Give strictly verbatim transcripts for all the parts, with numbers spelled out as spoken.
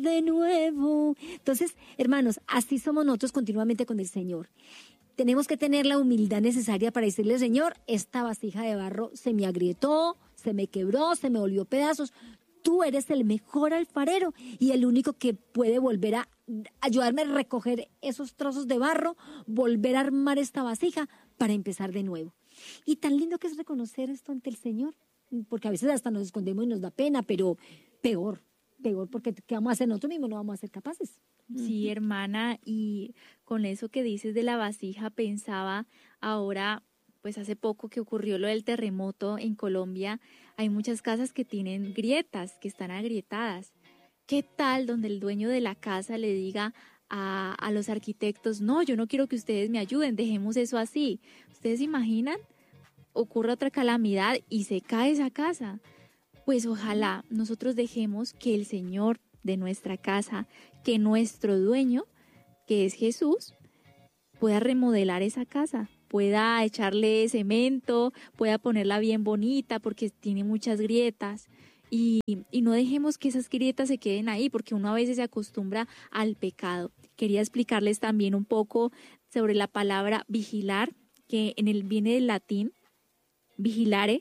de nuevo. Entonces, hermanos, así somos nosotros continuamente con el Señor. Tenemos que tener la humildad necesaria para decirle, Señor, esta vasija de barro se me agrietó, se me quebró, se me volvió pedazos. Tú eres el mejor alfarero y el único que puede volver a ayudarme a recoger esos trozos de barro, volver a armar esta vasija para empezar de nuevo. Y tan lindo que es reconocer esto ante el Señor, porque a veces hasta nos escondemos y nos da pena, pero peor, peor, porque ¿qué vamos a hacer nosotros mismos? No vamos a ser capaces. Sí, hermana, y con eso que dices de la vasija, pensaba ahora, pues hace poco que ocurrió lo del terremoto en Colombia, hay muchas casas que tienen grietas, que están agrietadas. ¿Qué tal donde el dueño de la casa le diga a, a los arquitectos, no, yo no quiero que ustedes me ayuden, dejemos eso así? ¿Ustedes se imaginan? Ocurre otra calamidad y se cae esa casa. Pues ojalá nosotros dejemos que el Señor de nuestra casa, que nuestro dueño, que es Jesús, pueda remodelar esa casa, pueda echarle cemento, pueda ponerla bien bonita porque tiene muchas grietas. Y, y no dejemos que esas grietas se queden ahí, porque uno a veces se acostumbra al pecado. Quería explicarles también un poco sobre la palabra vigilar, que en el viene del latín, vigilare,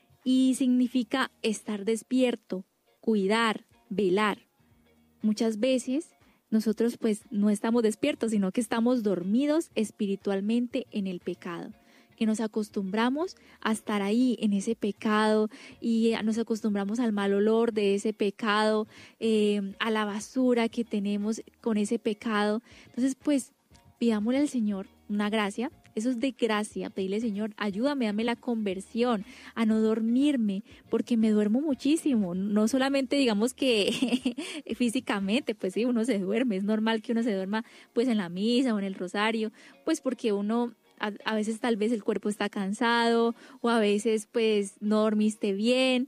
y significa estar despierto, cuidar, velar. Muchas veces nosotros pues no estamos despiertos, sino que estamos dormidos espiritualmente en el pecado, que nos acostumbramos a estar ahí en ese pecado y nos acostumbramos al mal olor de ese pecado, eh, a la basura que tenemos con ese pecado. Entonces pues pidámosle al Señor una gracia. Eso es de gracia, pedirle, Señor, ayúdame, dame la conversión, a no dormirme, porque me duermo muchísimo. No solamente digamos que físicamente, pues sí, uno se duerme, es normal que uno se duerma pues en la misa o en el rosario, pues porque uno a, a veces tal vez el cuerpo está cansado o a veces pues no dormiste bien.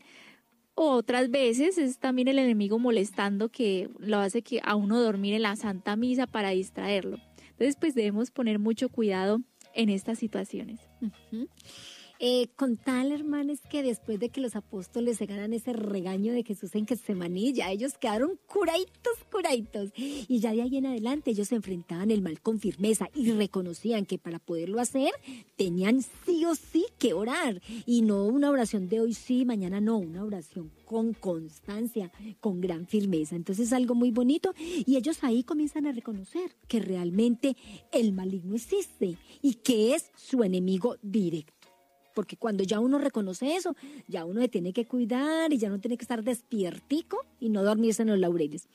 O otras veces es también el enemigo molestando que lo hace que a uno dormir en la Santa Misa para distraerlo. Entonces pues debemos poner mucho cuidado en estas situaciones. Uh-huh. Eh, con tal, hermanos, que después de que los apóstoles se ganan ese regaño de Jesús en Getsemaní, ya ellos quedaron curaitos, curaitos. Y ya de ahí en adelante ellos se enfrentaban el mal con firmeza y reconocían que para poderlo hacer tenían sí o sí que orar. Y no una oración de hoy sí, mañana no, una oración con constancia, con gran firmeza. Entonces es algo muy bonito y ellos ahí comienzan a reconocer que realmente el maligno existe y que es su enemigo directo. Porque cuando ya uno reconoce eso, ya uno se tiene que cuidar y ya no tiene que estar despiertico y no dormirse en los laureles.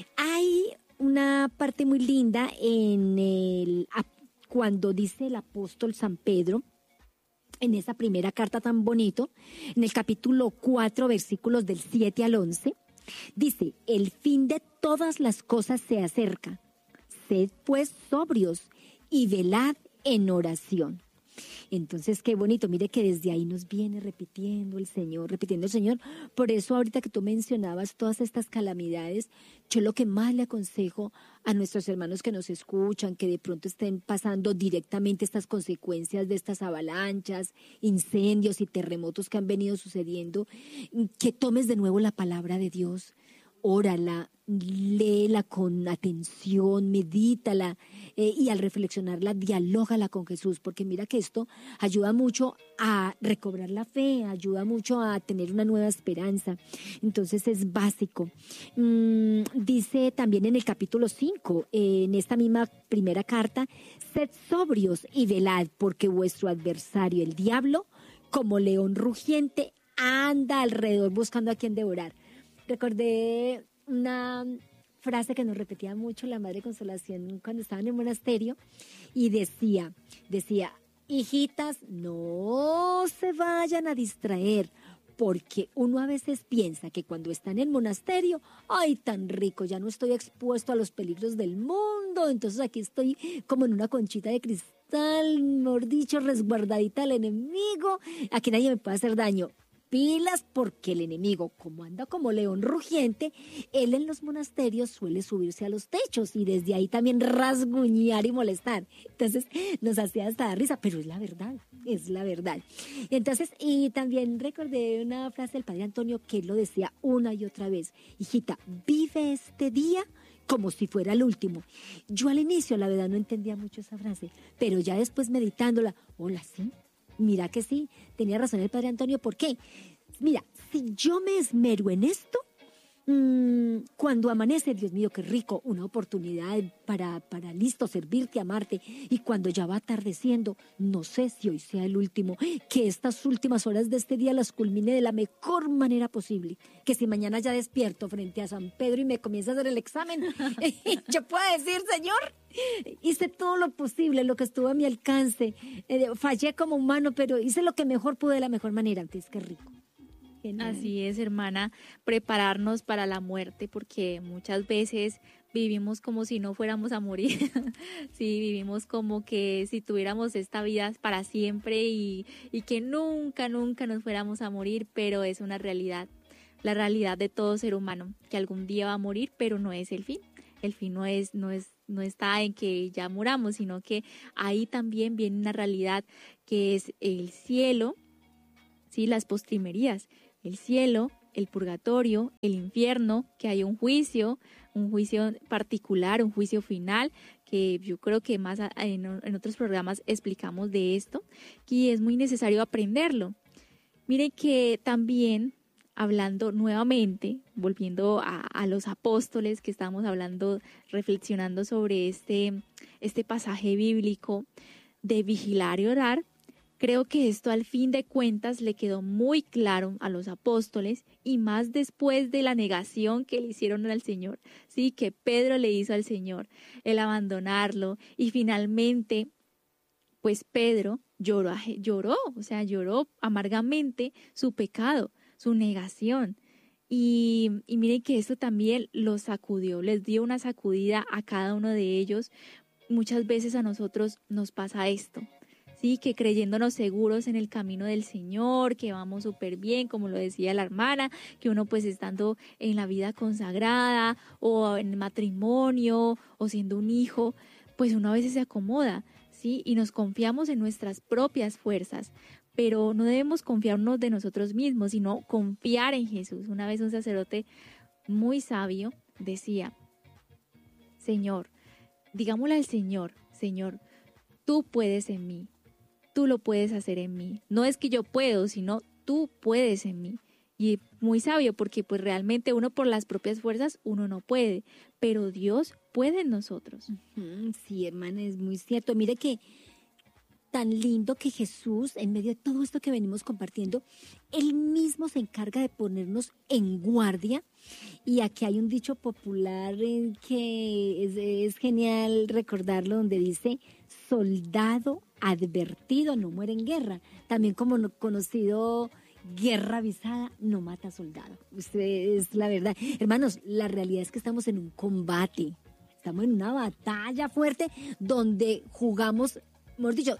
Hay una parte muy linda en el cuando dice el apóstol San Pedro, en esa primera carta tan bonito, en el capítulo cuatro, versículos del siete al once, dice, el fin de todas las cosas se acerca. Sed pues sobrios y velad en oración. Entonces, qué bonito, mire que desde ahí nos viene repitiendo el Señor, repitiendo el Señor. Por eso ahorita que tú mencionabas todas estas calamidades, yo lo que más le aconsejo a nuestros hermanos que nos escuchan, que de pronto estén pasando directamente estas consecuencias de estas avalanchas, incendios y terremotos que han venido sucediendo, que tomes de nuevo la palabra de Dios. Órala, léela con atención, medítala eh, y al reflexionarla, dialógala con Jesús, porque mira que esto ayuda mucho a recobrar la fe, ayuda mucho a tener una nueva esperanza. Entonces es básico. Mm, dice también en el capítulo cinco, eh, en esta misma primera carta, sed sobrios y velad, porque vuestro adversario, el diablo, como león rugiente, anda alrededor buscando a quien devorar. Recordé una frase que nos repetía mucho la Madre Consolación cuando estaban en el monasterio y decía, decía, hijitas, no se vayan a distraer, porque uno a veces piensa que cuando está en el monasterio, ¡ay, tan rico! Ya no estoy expuesto a los peligros del mundo, entonces aquí estoy como en una conchita de cristal, mejor dicho, resguardadita al enemigo, aquí nadie me puede hacer daño. pilas porque el enemigo, como anda como león rugiente, él en los monasterios suele subirse a los techos y desde ahí también rasguñar y molestar. Entonces nos hacía hasta dar risa, pero es la verdad, es la verdad. Entonces, y también recordé una frase del padre Antonio que él lo decía una y otra vez: hijita, vive este día como si fuera el último. Yo al inicio, la verdad, no entendía mucho esa frase, pero ya después meditándola, hola, sí, mira que sí, tenía razón el padre Antonio. ¿Por qué? Mira, si yo me esmero en esto, mmm, cuando amanece, Dios mío, qué rico, una oportunidad para, para listo, servirte, amarte, y cuando ya va atardeciendo, no sé si hoy sea el último, que estas últimas horas de este día las culmine de la mejor manera posible, que si mañana ya despierto frente a San Pedro y me comienza a hacer el examen, yo puedo decir, Señor, hice todo lo posible, lo que estuvo a mi alcance, eh, fallé como humano, pero hice lo que mejor pude de la mejor manera. Entonces, qué rico. Genial. Así es, hermana, prepararnos para la muerte, porque muchas veces vivimos como si no fuéramos a morir. Sí, vivimos como que si tuviéramos esta vida para siempre y, y que nunca, nunca nos fuéramos a morir, pero es una realidad, la realidad de todo ser humano, que algún día va a morir, pero no es el fin. El fin no es, no es, no está en que ya muramos, sino que ahí también viene una realidad que es el cielo, sí, las postrimerías. El cielo, el purgatorio, el infierno, que hay un juicio, un juicio particular, un juicio final, que yo creo que más en, en otros programas explicamos de esto, y es muy necesario aprenderlo. Miren que también, hablando nuevamente, volviendo a, a los apóstoles que estamos hablando, reflexionando sobre este, este pasaje bíblico de vigilar y orar, creo que esto al fin de cuentas le quedó muy claro a los apóstoles y más después de la negación que le hicieron al Señor, sí, que Pedro le hizo al Señor, el abandonarlo y finalmente, pues Pedro lloró, lloró, o sea, lloró amargamente su pecado, su negación. Y, y miren que esto también los sacudió, les dio una sacudida a cada uno de ellos. Muchas veces a nosotros nos pasa esto. Sí, que creyéndonos seguros en el camino del Señor, que vamos súper bien, como lo decía la hermana, que uno pues estando en la vida consagrada o en matrimonio o siendo un hijo, pues uno a veces se acomoda, ¿sí? Y nos confiamos en nuestras propias fuerzas, pero no debemos confiarnos de nosotros mismos, sino confiar en Jesús. Una vez un sacerdote muy sabio decía, Señor, digámosle al Señor, Señor, tú puedes en mí. Tú lo puedes hacer en mí. No es que yo puedo, sino tú puedes en mí. Y muy sabio, porque pues realmente uno por las propias fuerzas, uno no puede, pero Dios puede en nosotros. Sí, hermana, es muy cierto. Mire que tan lindo que Jesús, en medio de todo esto que venimos compartiendo, Él mismo se encarga de ponernos en guardia. Y aquí hay un dicho popular eh, que es, es genial recordarlo, donde dice, soldado advertido no muere en guerra. También como no, conocido, guerra avisada no mata soldado. Usted, es la verdad. Hermanos, la realidad es que estamos en un combate. Estamos en una batalla fuerte donde jugamos, mejor dicho,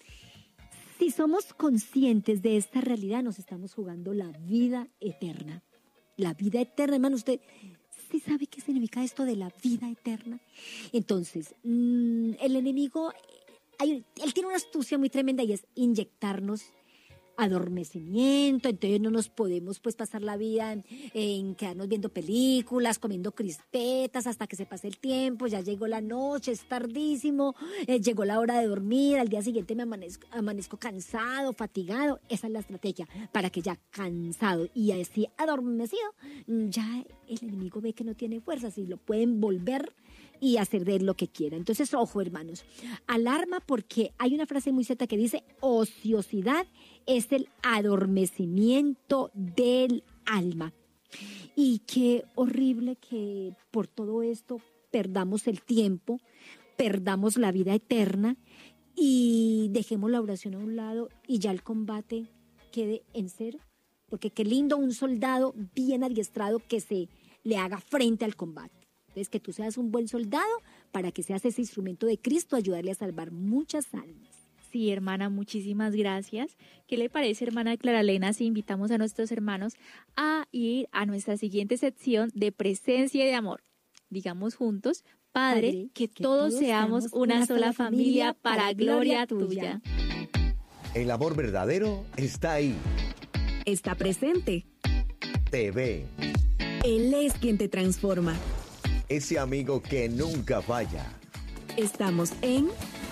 si somos conscientes de esta realidad, nos estamos jugando la vida eterna. La vida eterna, hermano, usted sí sabe qué significa esto de la vida eterna. Entonces, mmm, el enemigo, hay, él tiene una astucia muy tremenda y es inyectarnos adormecimiento. Entonces no nos podemos pues pasar la vida en, en quedarnos viendo películas, comiendo crispetas hasta que se pase el tiempo, ya llegó la noche, es tardísimo, eh, llegó la hora de dormir, al día siguiente me amanezco, amanezco cansado, fatigado. Esa es la estrategia, para que ya cansado y así adormecido, ya el enemigo ve que no tiene fuerzas y lo pueden volver y hacer de él lo que quiera. Entonces, ojo, hermanos, alarma, porque hay una frase muy cierta que dice, ociosidad es el adormecimiento del alma. Y qué horrible que por todo esto perdamos el tiempo, perdamos la vida eterna y dejemos la oración a un lado y ya el combate quede en cero. Porque qué lindo un soldado bien adiestrado que se le haga frente al combate. Entonces, que tú seas un buen soldado para que seas ese instrumento de Cristo, ayudarle a salvar muchas almas. Sí, hermana, muchísimas gracias. ¿Qué le parece, hermana Clara Elena, si invitamos a nuestros hermanos a ir a nuestra siguiente sección de presencia y de amor? Digamos juntos, Padre, Padre, que, que todos todos seamos seamos una, una sola sola familia familia para para gloria gloria tuya. tuya. El amor verdadero está ahí. Está presente. Te ve. Él es quien te transforma. Ese amigo que nunca falla. Estamos en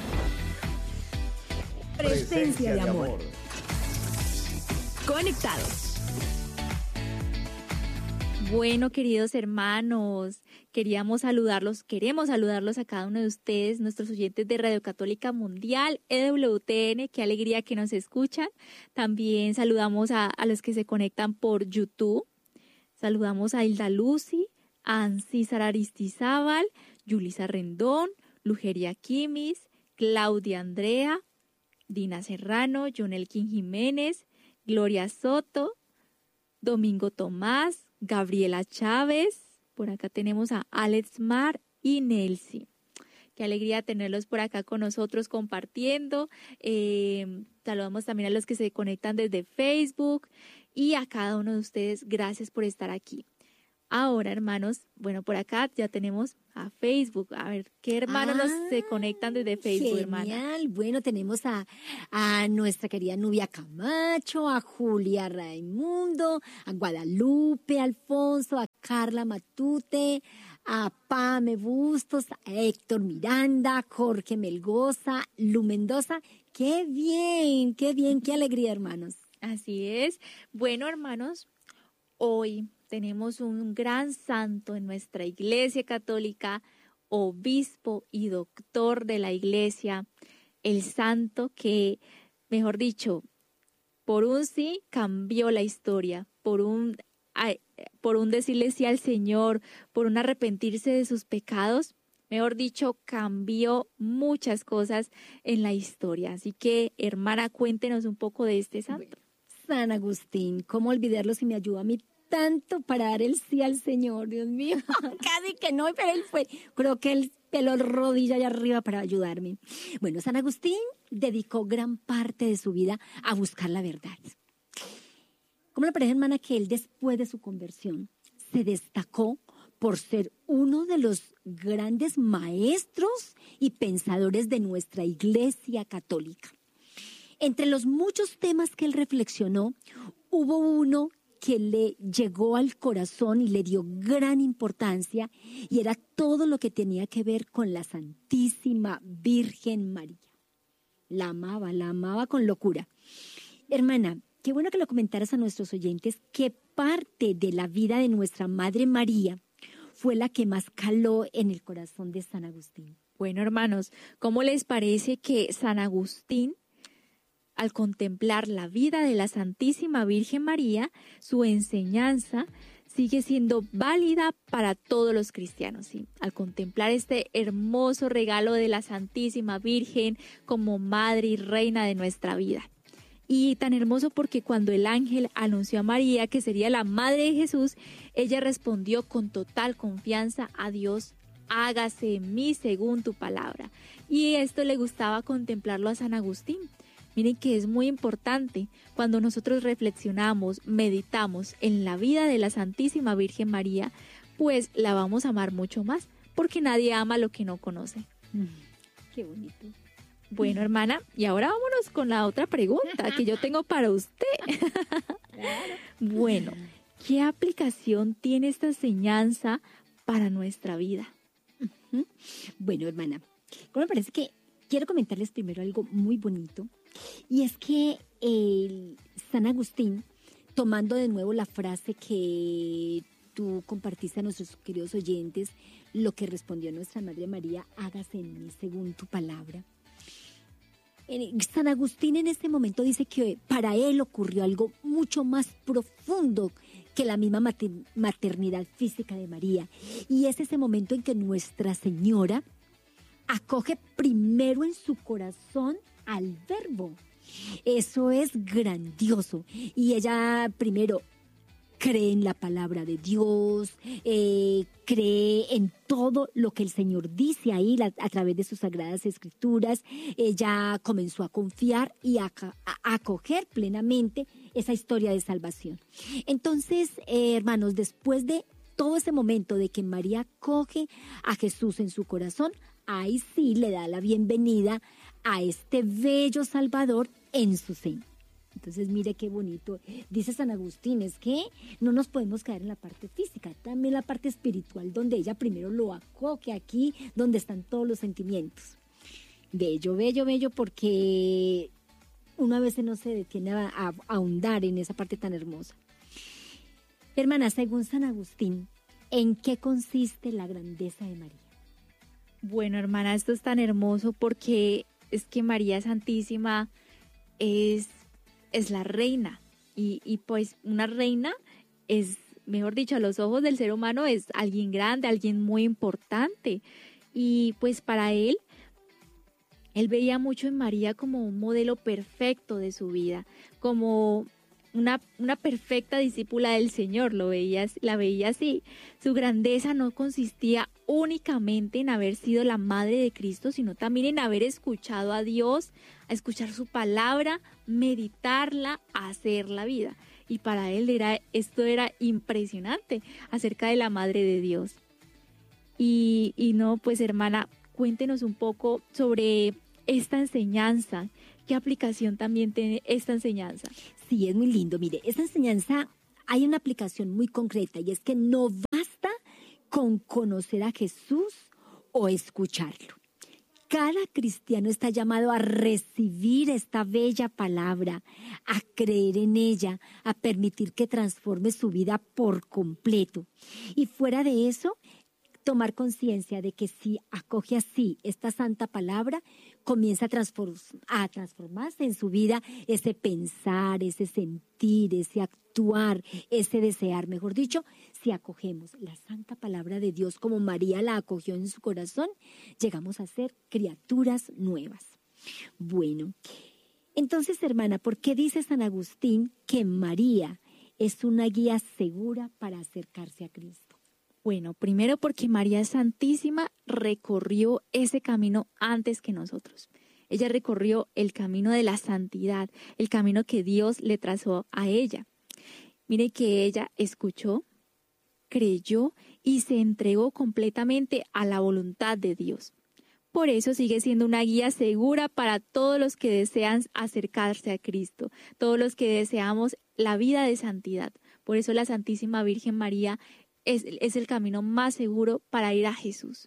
Presencia de Amor. Conectados. Bueno, queridos hermanos, queríamos saludarlos, queremos saludarlos a cada uno de ustedes, nuestros oyentes de Radio Católica Mundial, E W T N, qué alegría que nos escuchan. También saludamos a, a los que se conectan por YouTube. Saludamos a Hilda Lucy, a Ancísar Aristizábal, Yulisa Rendón, Lugeria Quimis, Claudia Andrea, Dina Serrano, Jonelkin Jiménez, Gloria Soto, Domingo Tomás, Gabriela Chávez, por acá tenemos a Alex Mar y Nelsi. Qué alegría tenerlos por acá con nosotros compartiendo. Eh, saludamos también a los que se conectan desde Facebook y a cada uno de ustedes, gracias por estar aquí. Ahora, hermanos, bueno, por acá ya tenemos a Facebook. A ver, ¿qué hermanos Ah, nos se conectan desde Facebook, hermana? Genial. Bueno, tenemos a, a nuestra querida Nubia Camacho, a Julia Raimundo, a Guadalupe Alfonso, a Carla Matute, a Pame Bustos, a Héctor Miranda, a Jorge Melgoza, Lu Mendoza. ¡Qué bien! ¡Qué bien! ¡Qué alegría, hermanos! Así es. Bueno, hermanos, hoy tenemos un gran santo en nuestra Iglesia Católica, obispo y doctor de la Iglesia, el santo que, mejor dicho, por un sí cambió la historia, por un, por un decirle sí al Señor, por un arrepentirse de sus pecados, mejor dicho, cambió muchas cosas en la historia. Así que, hermana, cuéntenos un poco de este santo. San Agustín, ¿cómo olvidarlo si me ayuda a mí tanto para dar el sí al Señor? Dios mío, casi que no, pero él fue, creo que él peló la rodilla allá arriba para ayudarme. Bueno, San Agustín dedicó gran parte de su vida a buscar la verdad. ¿Cómo le parece, hermana, que él después de su conversión se destacó por ser uno de los grandes maestros y pensadores de nuestra Iglesia Católica? Entre los muchos temas que él reflexionó, hubo uno que le llegó al corazón y le dio gran importancia, y era todo lo que tenía que ver con la Santísima Virgen María. La amaba, la amaba con locura. Hermana, qué bueno que lo comentaras a nuestros oyentes, qué parte de la vida de nuestra Madre María fue la que más caló en el corazón de San Agustín. Bueno, hermanos, ¿cómo les parece que San Agustín, al contemplar la vida de la Santísima Virgen María, su enseñanza sigue siendo válida para todos los cristianos, ¿sí? Al contemplar este hermoso regalo de la Santísima Virgen como Madre y Reina de nuestra vida. Y tan hermoso porque cuando el ángel anunció a María que sería la Madre de Jesús, ella respondió con total confianza a Dios: hágase en mí según tu palabra. Y esto le gustaba contemplarlo a San Agustín. Miren que es muy importante cuando nosotros reflexionamos, meditamos en la vida de la Santísima Virgen María, pues la vamos a amar mucho más, porque nadie ama lo que no conoce. Mm, qué bonito. Bueno, hermana, y ahora vámonos con la otra pregunta que yo tengo para usted. Bueno, ¿qué aplicación tiene esta enseñanza para nuestra vida? Bueno, hermana, ¿cómo me parece que quiero comentarles primero algo muy bonito? Y es que el San Agustín, tomando de nuevo la frase que tú compartiste a nuestros queridos oyentes, lo que respondió nuestra Madre María: hágase en mí según tu palabra. San Agustín en este momento dice que para él ocurrió algo mucho más profundo que la misma maternidad física de María. Y es ese momento en que Nuestra Señora acoge primero en su corazón al Verbo. Eso es grandioso. Y ella primero cree en la palabra de Dios, eh, cree en todo lo que el Señor dice ahí la, a través de sus sagradas escrituras. Ella comenzó a confiar y a, a, a acoger plenamente esa historia de salvación. Entonces, eh, hermanos, después de todo ese momento de que María acoge a Jesús en su corazón, ahí sí le da la bienvenida a este bello Salvador en su seno. Entonces, mire qué bonito. Dice San Agustín, es que no nos podemos caer en la parte física, también la parte espiritual, donde ella primero lo acoge aquí, donde están todos los sentimientos. Bello, bello, bello, porque uno a veces no se detiene a, a, a ahondar en esa parte tan hermosa. Hermana, según San Agustín, ¿en qué consiste la grandeza de María? Bueno, hermana, esto es tan hermoso porque es que María Santísima es... es la reina y, y pues una reina es, mejor dicho, a los ojos del ser humano es alguien grande, alguien muy importante y pues para él, él veía mucho en María como un modelo perfecto de su vida, como una, una perfecta discípula del Señor, lo veía, la veía así. Su grandeza no consistía únicamente en haber sido la madre de Cristo, sino también en haber escuchado a Dios, a escuchar su palabra, meditarla, hacer la vida. Y para él era, esto era impresionante acerca de la Madre de Dios. Y, y no, pues hermana, cuéntenos un poco sobre esta enseñanza. ¿Qué aplicación también tiene esta enseñanza? Sí, es muy lindo. Mire, esta enseñanza hay una aplicación muy concreta y es que no basta con conocer a Jesús o escucharlo. Cada cristiano está llamado a recibir esta bella palabra, a creer en ella, a permitir que transforme su vida por completo. Y fuera de eso, tomar conciencia de que si acoge así esta santa palabra, comienza a, transform- a transformarse en su vida ese pensar, ese sentir, ese actuar, ese desear. Mejor dicho, si acogemos la santa palabra de Dios como María la acogió en su corazón, llegamos a ser criaturas nuevas. Bueno, entonces, hermana, ¿por qué dice San Agustín que María es una guía segura para acercarse a Cristo? Bueno, primero porque María Santísima recorrió ese camino antes que nosotros. Ella recorrió el camino de la santidad, el camino que Dios le trazó a ella. Mire que ella escuchó, creyó y se entregó completamente a la voluntad de Dios. Por eso sigue siendo una guía segura para todos los que desean acercarse a Cristo, todos los que deseamos la vida de santidad. Por eso la Santísima Virgen María Es, es el camino más seguro para ir a Jesús.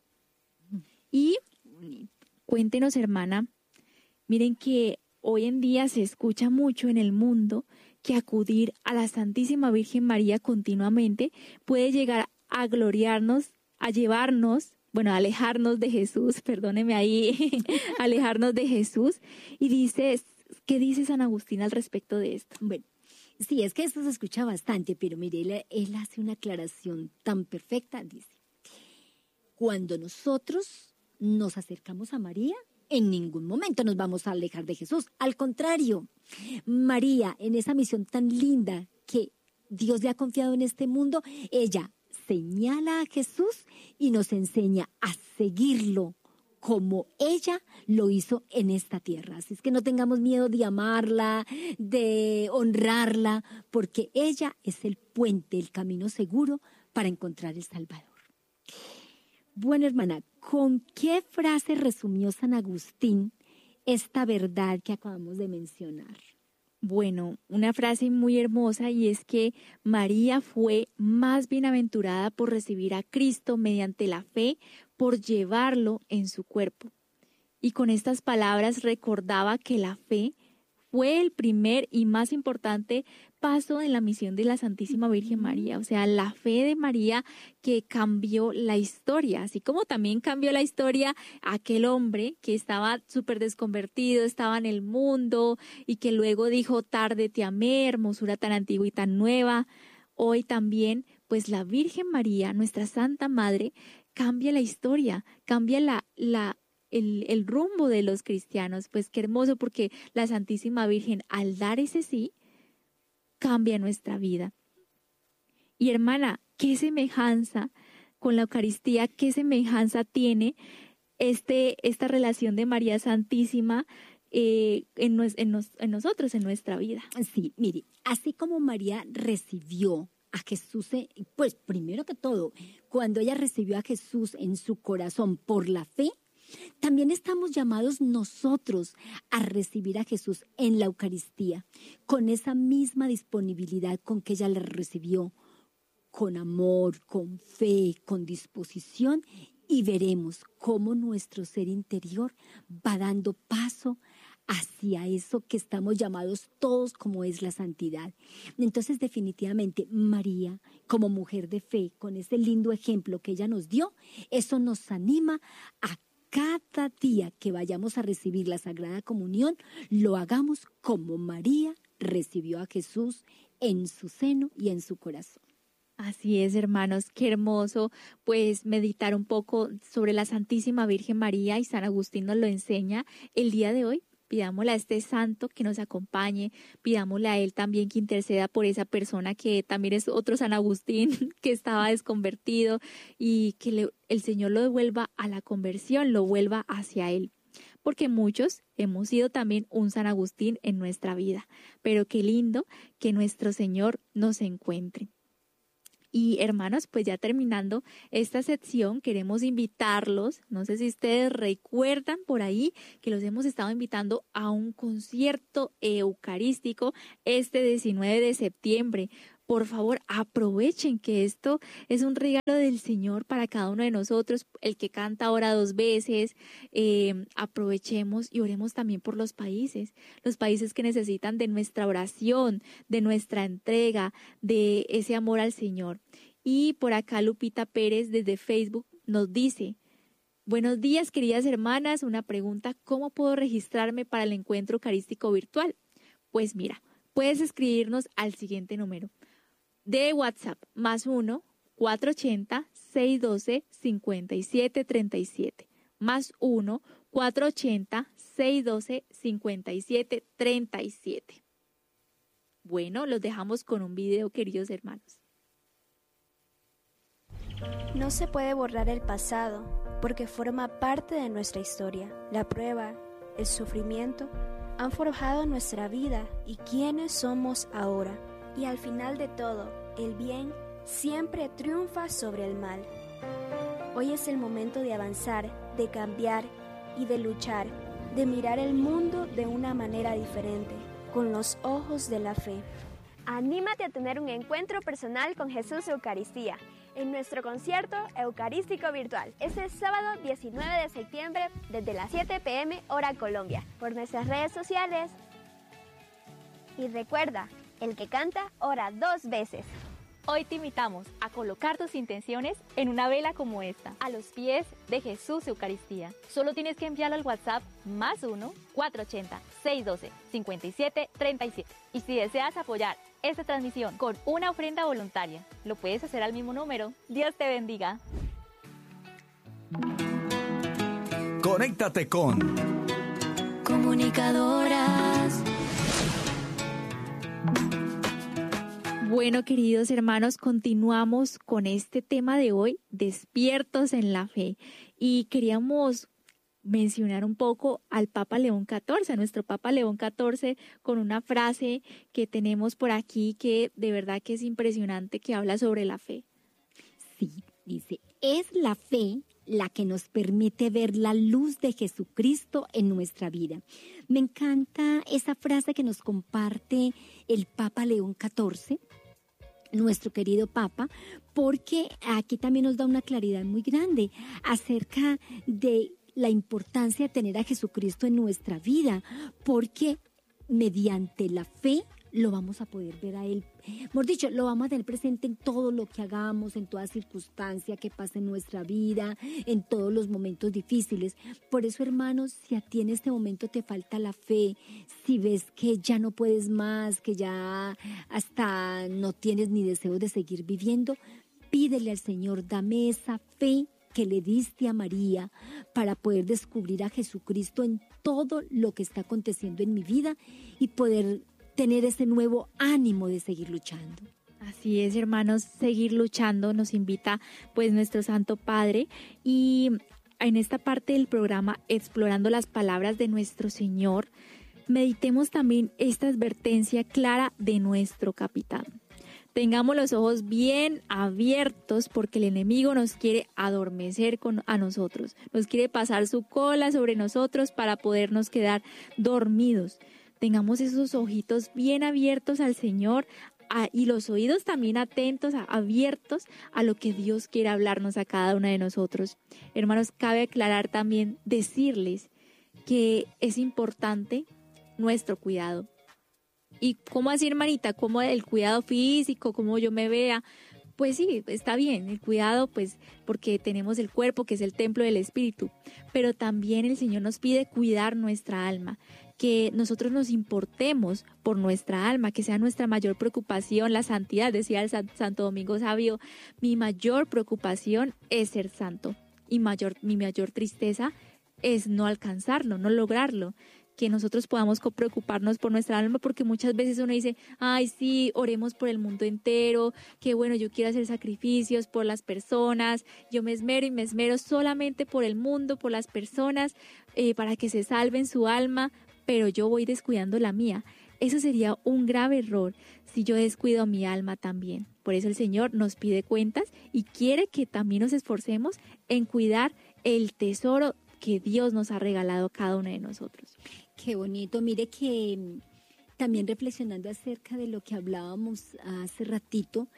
Y cuéntenos, hermana, miren que hoy en día se escucha mucho en el mundo que acudir a la Santísima Virgen María continuamente puede llegar a gloriarnos, a llevarnos, bueno, a alejarnos de Jesús, perdóneme ahí, alejarnos de Jesús. Y dice, ¿qué dice San Agustín al respecto de esto? Bueno, sí, es que esto se escucha bastante, pero mire, él, él hace una aclaración tan perfecta, dice, cuando nosotros nos acercamos a María, en ningún momento nos vamos a alejar de Jesús, al contrario, María, en esa misión tan linda que Dios le ha confiado en este mundo, ella señala a Jesús y nos enseña a seguirlo, como ella lo hizo en esta tierra. Así es que no tengamos miedo de amarla, de honrarla, porque ella es el puente, el camino seguro para encontrar el Salvador. Bueno, hermana, ¿con qué frase resumió San Agustín esta verdad que acabamos de mencionar? Bueno, una frase muy hermosa y es que María fue más bienaventurada por recibir a Cristo mediante la fe, por llevarlo en su cuerpo. Y con estas palabras recordaba que la fe fue el primer y más importante paso en la misión de la Santísima Virgen María. O sea, la fe de María que cambió la historia, así como también cambió la historia aquel hombre que estaba súper desconvertido, estaba en el mundo y que luego dijo, tarde te amé, hermosura tan antigua y tan nueva. Hoy también, pues la Virgen María, nuestra Santa Madre, cambia la historia, cambia la, la, el, el rumbo de los cristianos. Pues qué hermoso, porque la Santísima Virgen, al dar ese sí, cambia nuestra vida. Y hermana, ¿qué semejanza con la Eucaristía, qué semejanza tiene este, esta relación de María Santísima eh, en, nos, en, nos, en nosotros, en nuestra vida? Sí, mire, así como María recibió a Jesús, pues primero que todo, cuando ella recibió a Jesús en su corazón por la fe, también estamos llamados nosotros a recibir a Jesús en la Eucaristía, con esa misma disponibilidad con que ella le recibió, con amor, con fe, con disposición, y veremos cómo nuestro ser interior va dando paso hacia eso que estamos llamados todos, como es la santidad. Entonces, definitivamente, María, como mujer de fe, con ese lindo ejemplo que ella nos dio, eso nos anima a cada día que vayamos a recibir la Sagrada Comunión, lo hagamos como María recibió a Jesús en su seno y en su corazón. Así es, hermanos, qué hermoso, pues meditar un poco sobre la Santísima Virgen María, y San Agustín nos lo enseña el día de hoy. Pidámosle a este santo que nos acompañe, pidámosle a él también que interceda por esa persona que también es otro San Agustín, que estaba desconvertido, y que le, el Señor lo devuelva a la conversión, lo vuelva hacia él. Porque muchos hemos sido también un San Agustín en nuestra vida, pero qué lindo que nuestro Señor nos encuentre. Y hermanos, pues ya terminando esta sección, queremos invitarlos, no sé si ustedes recuerdan por ahí que los hemos estado invitando a un concierto eucarístico este diecinueve de septiembre. Por favor, aprovechen que esto es un regalo del Señor para cada uno de nosotros. El que canta ora dos veces, eh, aprovechemos y oremos también por los países, los países que necesitan de nuestra oración, de nuestra entrega, de ese amor al Señor. Y por acá Lupita Pérez desde Facebook nos dice: buenos días, queridas hermanas, una pregunta, ¿cómo puedo registrarme para el encuentro eucarístico virtual? Pues mira, puedes escribirnos al siguiente número de WhatsApp, más uno, cuatro ocho cero, seis uno dos, cinco siete tres siete, más uno, cuatro ocho cero, seis uno dos, cinco siete tres siete. Bueno, los dejamos con un video, queridos hermanos. No se puede borrar el pasado porque forma parte de nuestra historia. La prueba, el sufrimiento, han forjado nuestra vida y quiénes somos ahora. Y al final de todo, el bien siempre triunfa sobre el mal. Hoy es el momento de avanzar, de cambiar y de luchar, de mirar el mundo de una manera diferente, con los ojos de la fe. Anímate a tener un encuentro personal con Jesús Eucaristía en nuestro concierto eucarístico virtual este sábado diecinueve de septiembre desde las siete pe eme hora Colombia por nuestras redes sociales. Y recuerda, el que canta ora dos veces. Hoy te invitamos a colocar tus intenciones en una vela como esta, a los pies de Jesús Eucaristía. Solo tienes que enviarlo al WhatsApp más uno, cuatro ocho cero, seis uno dos, cinco siete tres siete. Y si deseas apoyar esta transmisión con una ofrenda voluntaria, lo puedes hacer al mismo número. Dios te bendiga. Conéctate con Comunicadoras. Bueno, queridos hermanos, continuamos con este tema de hoy, despiertos en la fe. Y queríamos mencionar un poco al Papa León catorce, a nuestro Papa León catorce, con una frase que tenemos por aquí que de verdad que es impresionante, que habla sobre la fe. Sí, dice, es la fe la que nos permite ver la luz de Jesucristo en nuestra vida. Me encanta esa frase que nos comparte el Papa León catorce, nuestro querido Papa, porque aquí también nos da una claridad muy grande acerca de la importancia de tener a Jesucristo en nuestra vida, porque mediante la fe lo vamos a poder ver a Él. Mejor dicho, lo vamos a tener presente en todo lo que hagamos, en toda circunstancia que pase en nuestra vida, en todos los momentos difíciles. Por eso, hermanos, si a ti en este momento te falta la fe, si ves que ya no puedes más, que ya hasta no tienes ni deseo de seguir viviendo, pídele al Señor, dame esa fe que le diste a María para poder descubrir a Jesucristo en todo lo que está aconteciendo en mi vida y poder tener ese nuevo ánimo de seguir luchando. Así es, hermanos, seguir luchando nos invita pues nuestro Santo Padre, y en esta parte del programa, explorando las palabras de nuestro Señor, meditemos también esta advertencia clara de nuestro capitán. Tengamos los ojos bien abiertos porque el enemigo nos quiere adormecer con, a nosotros, nos quiere pasar su cola sobre nosotros para podernos quedar dormidos. Tengamos esos ojitos bien abiertos al Señor, a, y los oídos también atentos, a, abiertos a lo que Dios quiere hablarnos a cada uno de nosotros. Hermanos, cabe aclarar también, decirles que es importante nuestro cuidado. ¿Y cómo así, hermanita? ¿Cómo el cuidado físico? ¿Cómo yo me vea? Pues sí, está bien, el cuidado, pues porque tenemos el cuerpo que es el templo del Espíritu, pero también el Señor nos pide cuidar nuestra alma, que nosotros nos importemos por nuestra alma, que sea nuestra mayor preocupación la santidad. Decía el Santo Domingo Sabio, mi mayor preocupación es ser santo y mayor, mi mayor tristeza es no alcanzarlo, no lograrlo. Que nosotros podamos preocuparnos por nuestra alma, porque muchas veces uno dice, ay sí, oremos por el mundo entero, que bueno, yo quiero hacer sacrificios por las personas, yo me esmero y me esmero solamente por el mundo, por las personas, eh, para que se salven su alma, pero yo voy descuidando la mía. Eso sería un grave error si yo descuido mi alma también. Por eso el Señor nos pide cuentas y quiere que también nos esforcemos en cuidar el tesoro que Dios nos ha regalado a cada uno de nosotros. Qué bonito. Mire que también reflexionando acerca de lo que hablábamos hace ratito,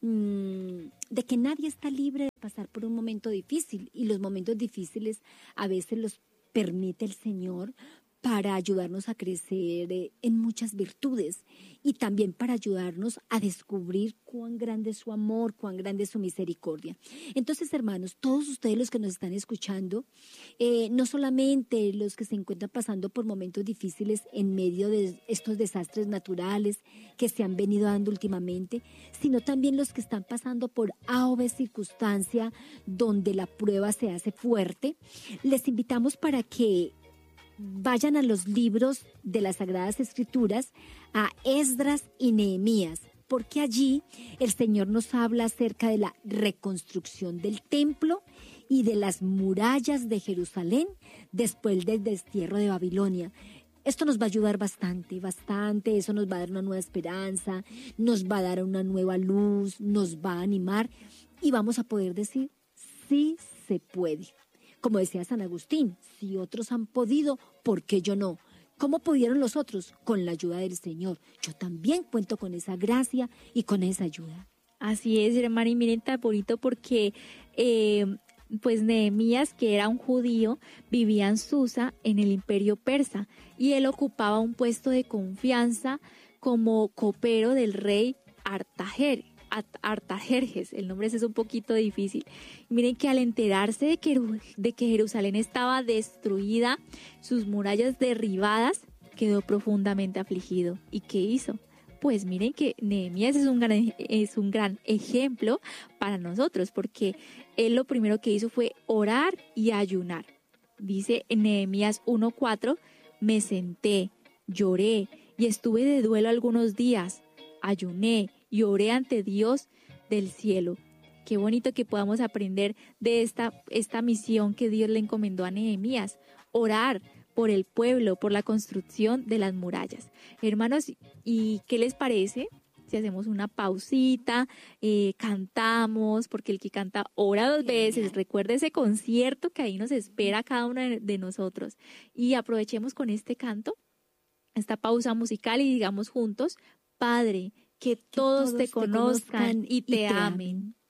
mmm, de que nadie está libre de pasar por un momento difícil, y los momentos difíciles a veces los permite el Señor para ayudarnos a crecer en muchas virtudes y también para ayudarnos a descubrir cuán grande es su amor, cuán grande es su misericordia. Entonces, hermanos, todos ustedes los que nos están escuchando, eh, no solamente los que se encuentran pasando por momentos difíciles en medio de estos desastres naturales que se han venido dando últimamente, sino también los que están pasando por A o B circunstancia donde la prueba se hace fuerte, les invitamos para que vayan a los libros de las Sagradas Escrituras, a Esdras y Nehemías, porque allí el Señor nos habla acerca de la reconstrucción del templo y de las murallas de Jerusalén después del destierro de Babilonia. Esto nos va a ayudar bastante, bastante, eso nos va a dar una nueva esperanza, nos va a dar una nueva luz, nos va a animar y vamos a poder decir, sí se puede. Como decía San Agustín, si otros han podido, ¿por qué yo no? ¿Cómo pudieron los otros? Con la ayuda del Señor. Yo también cuento con esa gracia y con esa ayuda. Así es, hermana, y miren tan bonito porque eh, pues Nehemías, que era un judío, vivía en Susa, en el Imperio Persa, y él ocupaba un puesto de confianza como copero del rey Artajer. Artajerjes, el nombre es un poquito difícil. Miren que al enterarse de que, de que Jerusalén estaba destruida, sus murallas derribadas, quedó profundamente afligido. ¿Y qué hizo? Pues miren que Nehemías es un gran, es un gran ejemplo para nosotros, porque él lo primero que hizo fue orar y ayunar. Dice en Nehemías uno cuatro, me senté, lloré y estuve de duelo algunos días, ayuné y oré ante Dios del cielo. Qué bonito que podamos aprender de esta, esta misión que Dios le encomendó a Nehemías, orar por el pueblo, por la construcción de las murallas. Hermanos, ¿y qué les parece si hacemos una pausita, eh, cantamos, porque el que canta ora dos veces, recuerda ese concierto que ahí nos espera cada uno de, de nosotros, y aprovechemos con este canto, esta pausa musical, y digamos juntos, Padre, que todos, que todos te, conozcan te conozcan y te, y te amen. amen.